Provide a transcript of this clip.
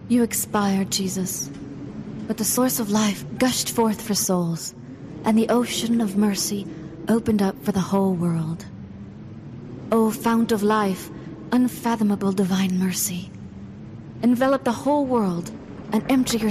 You expired, Jesus, but the source of life gushed forth for souls, and the ocean of mercy opened up for the whole world. O fount of life, unfathomable divine mercy, envelop the whole world and empty yourself